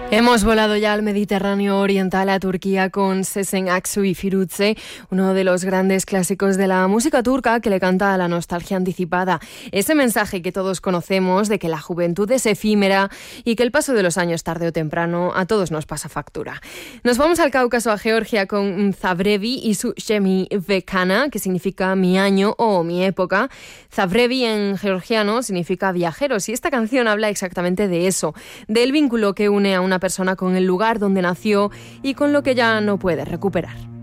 Hemos volado ya al Mediterráneo oriental, a Turquía, con Sezen Aksu y Firuze, uno de los grandes clásicos de la música turca que le canta a la nostalgia anticipada. Ese mensaje que todos conocemos de que la juventud es efímera y que el paso de los años tarde o temprano a todos nos pasa factura. Nos vamos al Cáucaso, a Georgia, con Zavrevi y su Shemi Vekana, que significa mi año o mi época. Zavrevi en georgiano significa viajeros y esta canción habla exactamente de eso, del vínculo que une a una persona con el lugar donde nació y con lo que ya no puede recuperar.